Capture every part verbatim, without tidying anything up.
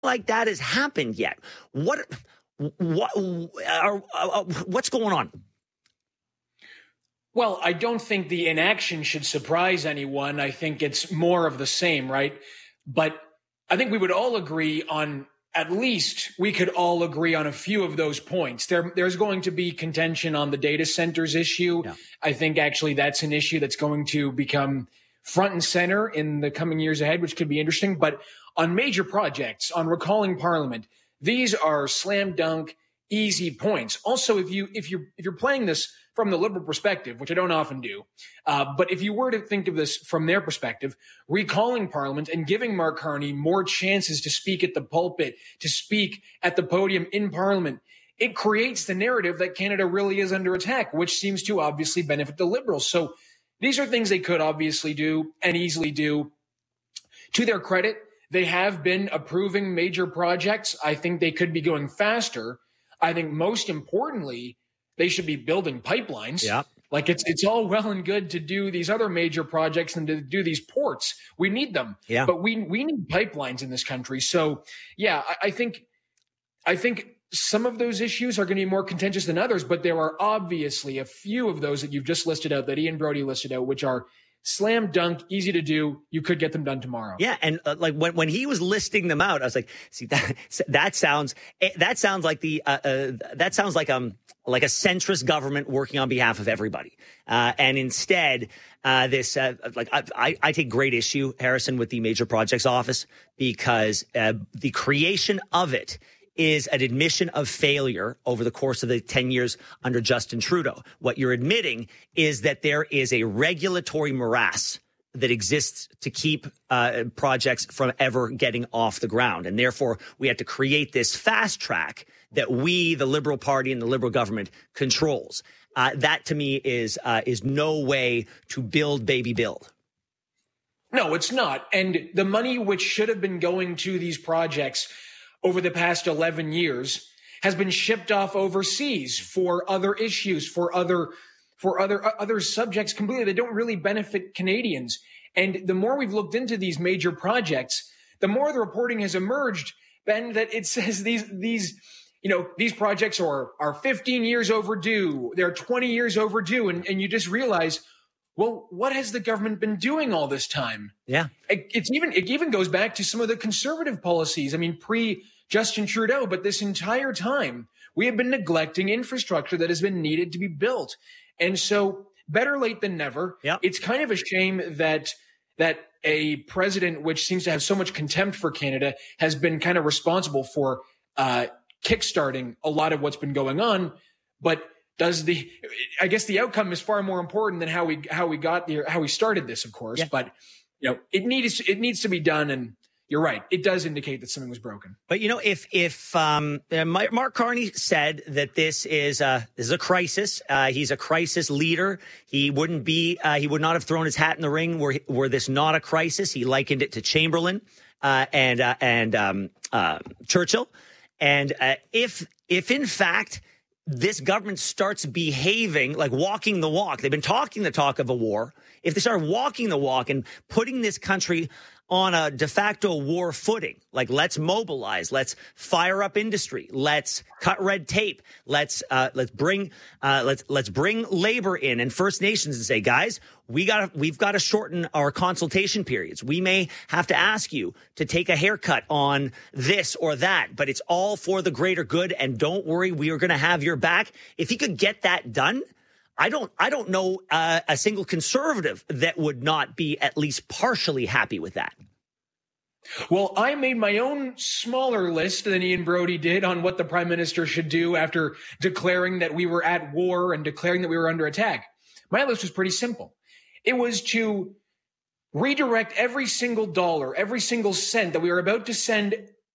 like that has happened yet. What, what, are, uh, what's going on? Well, I don't think the inaction should surprise anyone. I think it's more of the same, right? But I think we would all agree on, at least we could all agree on a few of those points. There, there's going to be contention on the data centers issue. Yeah. I think actually that's an issue that's going to become front and center in the coming years ahead, which could be interesting. But on major projects, on recalling Parliament, these are slam dunk, easy points. Also, if you if you if you're playing this from the Liberal perspective, which I don't often do, uh, but if you were to think of this from their perspective, recalling Parliament and giving Mark Carney more chances to speak at the pulpit, to speak at the podium in Parliament, it creates the narrative that Canada really is under attack, which seems to obviously benefit the Liberals. So these are things they could obviously do and easily do. To their credit, they have been approving major projects. I think they could be going faster. I think most importantly, they should be building pipelines. Yeah. Like it's it's all well and good to do these other major projects and to do these ports. We need them. Yeah. But we we need pipelines in this country. So yeah, I, I think I think some of those issues are going to be more contentious than others, but there are obviously a few of those that you've just listed out, that Ian Brody listed out, which are slam dunk, easy to do. You could get them done tomorrow. Yeah, and uh, like when when he was listing them out, I was like, see that that sounds that sounds like the uh, uh, that sounds like um like a centrist government working on behalf of everybody. Uh, and instead, uh, this uh, like I, I I take great issue, Harrison, with the Major Projects Office, because uh, the creation of it is an admission of failure over the course of the ten years under Justin Trudeau. What you're admitting is that there is a regulatory morass that exists to keep uh, projects from ever getting off the ground. And therefore, we had to create this fast track that we, the Liberal Party and the Liberal government, controls. Uh, that, to me, is uh, is no way to build, baby, build. No, it's not. And the money which should have been going to these projects over the past eleven years has been shipped off overseas for other issues, for other for other other subjects completely that don't really benefit Canadians. And the more we've looked into these major projects, the more the reporting has emerged, Ben, that it says these these you know these projects are are fifteen years overdue, they're twenty years overdue, and, and you just realize, well, what has the government been doing all this time? Yeah, it, it's even it even goes back to some of the conservative policies. I mean, pre Justin Trudeau, but this entire time we have been neglecting infrastructure that has been needed to be built. And so, better late than never. Yep. It's kind of a shame that that a president, which seems to have so much contempt for Canada, has been kind of responsible for uh, kickstarting a lot of what's been going on. But does the, I guess the outcome is far more important than how we how we got there, how we started this, of course. Yeah. But you know, it needs it needs to be done, and you're right. It does indicate that something was broken. But, you know, if if um, Mark Carney said that this is a, this is a crisis, uh, he's a crisis leader. He wouldn't be uh, he would not have thrown his hat in the ring were were this not a crisis. He likened it to Chamberlain uh, and uh, and um, uh, Churchill. And uh, if if in fact this government starts behaving like walking the walk, they've been talking the talk of a war. If they start walking the walk and putting this country on a de facto war footing, like let's mobilize, let's fire up industry, let's cut red tape, let's uh, let's bring uh, let's let's bring labor in and First Nations and say, guys, we got we've got to shorten our consultation periods. We may have to ask you to take a haircut on this or that, but it's all for the greater good. And don't worry, we are going to have your back. If he could get that done, I don't I don't know uh, a single conservative that would not be at least partially happy with that. Well, I made my own smaller list than Ian Brody did on what the prime minister should do after declaring that we were at war and declaring that we were under attack. My list was pretty simple. It was to redirect every single dollar, every single cent that we were about to send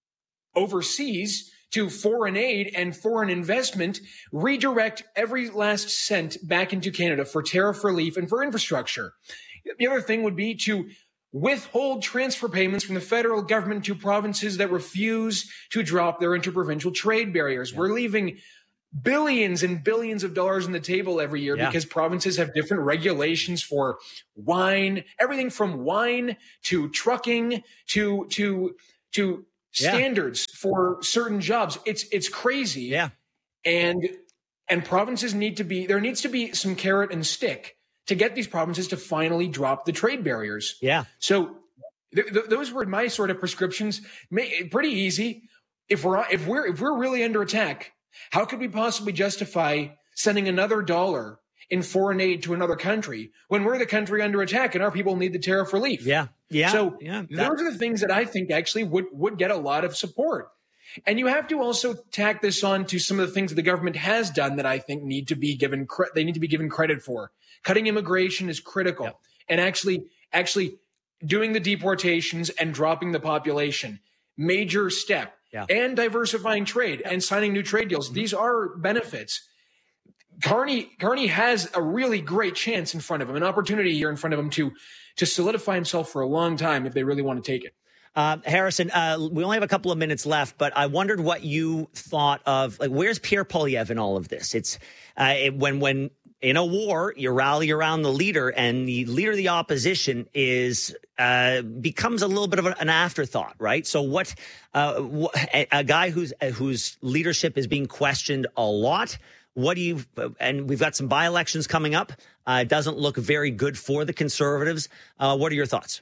overseas to foreign aid and foreign investment, redirect every last cent back into Canada for tariff relief and for infrastructure. The other thing would be to withhold transfer payments from the federal government to provinces that refuse to drop their interprovincial trade barriers. Yeah. We're leaving billions and billions of dollars on the table every year yeah. because provinces have different regulations for wine, everything from wine to trucking to to to yeah. standards for certain jobs. It's it's crazy. Yeah. And and provinces need to be, there needs to be some carrot and stick to get these provinces to finally drop the trade barriers. Yeah. So th- th- those were my sort of prescriptions. Ma- pretty easy. If we're if we're if we're really under attack, how could we possibly justify sending another dollar in foreign aid to another country when we're the country under attack and our people need the tariff relief? Yeah. Yeah. So yeah, those are the things that I think actually would, would get a lot of support. And you have to also tack this on to some of the things that the government has done that I think need to be given cre- they need to be given credit for. Cutting immigration is critical, yep. and actually actually doing the deportations and dropping the population, major step. Yeah. And diversifying trade yep. and signing new trade deals. Mm-hmm. These are benefits. Carney Carney has a really great chance in front of him, an opportunity here in front of him to to solidify himself for a long time if they really want to take it. Uh, Harrison, uh, we only have a couple of minutes left, but I wondered what you thought of, like, where's Pierre Poilievre in all of this? It's uh, it, when when in a war you rally around the leader, and the leader of the opposition is uh, becomes a little bit of an afterthought, right? So what uh, a, a guy whose whose leadership is being questioned a lot. What do you, and we've got some by-elections coming up. Uh, it doesn't look very good for the Conservatives. Uh, what are your thoughts?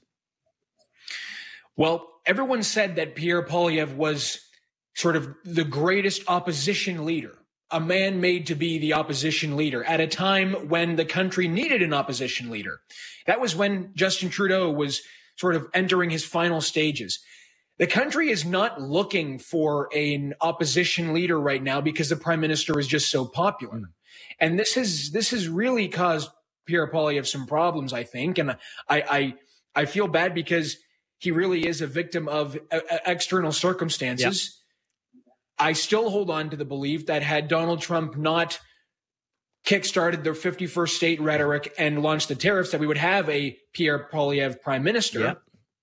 Well, everyone said that Pierre Poilievre was sort of the greatest opposition leader, a man made to be the opposition leader at a time when the country needed an opposition leader. That was when Justin Trudeau was sort of entering his final stages. The country is not looking for an opposition leader right now because the prime minister is just so popular. Mm. And this has, this has really caused Pierre Poilievre some problems, I think. And I, I, I feel bad because he really is a victim of uh, external circumstances. Yep. I still hold on to the belief that had Donald Trump not kickstarted the fifty-first state rhetoric and launched the tariffs, that we would have a Pierre Poilievre prime minister. Yep.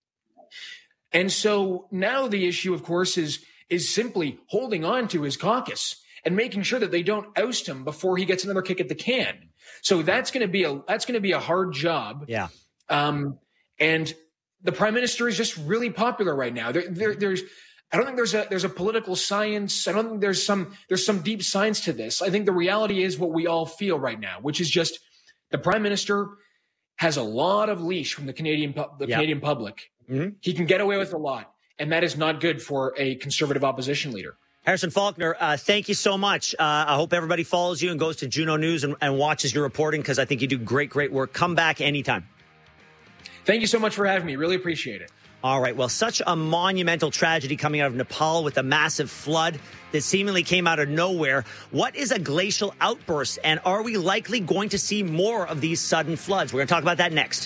And so now the issue, of course, is is simply holding on to his caucus and making sure that they don't oust him before he gets another kick at the can. So that's going to be a that's going to be a hard job. Yeah. Um, and the prime minister is just really popular right now. There, there, there's, I don't think there's a there's a political science. I don't think there's some there's some deep science to this. I think the reality is what we all feel right now, which is just the prime minister has a lot of leash from the Canadian the yep. Canadian public. Mm-hmm. He can get away with a lot, and that is not good for a conservative opposition leader. Harrison Faulkner, uh, thank you so much. Uh, I hope everybody follows you and goes to Juno News and, and watches your reporting, because I think you do great, great work. Come back anytime. Thank you so much for having me. Really appreciate it. All right. Well, such a monumental tragedy coming out of Nepal with a massive flood that seemingly came out of nowhere. What is a glacial outburst, and are we likely going to see more of these sudden floods? We're going to talk about that next.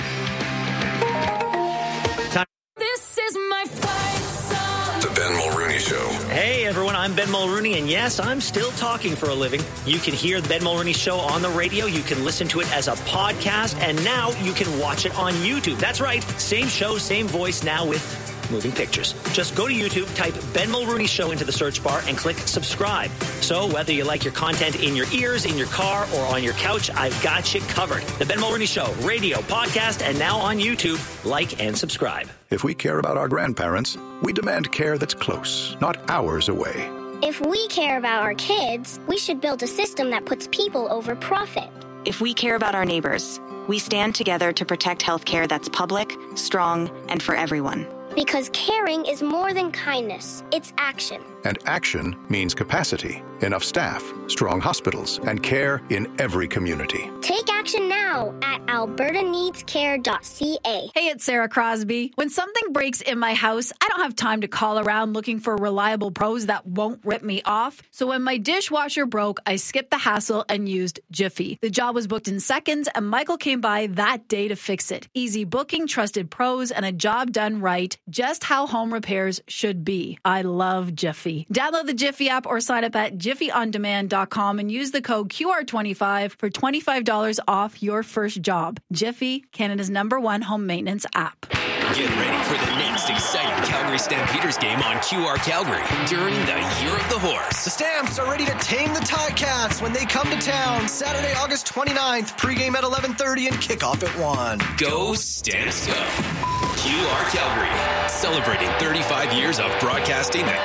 This is my fight song. The Ben Mulrooney Show. Hey, everyone. I'm Ben Mulrooney, and yes, I'm still talking for a living. You can hear the Ben Mulrooney Show on the radio. You can listen to it as a podcast, and now you can watch it on YouTube. That's right. Same show, same voice, now with moving pictures. Just go to YouTube, type Ben Mulrooney Show into the search bar, and click subscribe. So whether you like your content in your ears, in your car, or on your couch, I've got you covered. The Ben Mulrooney Show, radio, podcast, and now on YouTube. Like and subscribe. If we care about our grandparents, we demand care that's close, not hours away. If we care about our kids, we should build a system that puts people over profit. If we care about our neighbors, we stand together to protect healthcare that's public, strong, and for everyone. Because caring is more than kindness, it's action. And action means capacity, enough staff, strong hospitals, and care in every community. Take action now at alberta needs care dot c a. Hey, it's Sarah Crosby. When something breaks in my house, I don't have time to call around looking for reliable pros that won't rip me off. So when my dishwasher broke, I skipped the hassle and used Jiffy. The job was booked in seconds, and Michael came by that day to fix it. Easy booking, trusted pros, and a job done right. Just how home repairs should be. I love Jiffy. Download the Jiffy app or sign up at jiffy on demand dot com and use the code Q R twenty-five for twenty-five dollars off your first job. Jiffy, Canada's number one home maintenance app. Get ready for the next exciting Calgary Stampeders game on Q R Calgary during the Year of the Horse. The Stamps are ready to tame the Ticats when they come to town Saturday, August twenty-ninth. Pregame at eleven thirty and kickoff at one. Go Stamps, go. Q R Calgary, celebrating thirty-five years of broadcasting the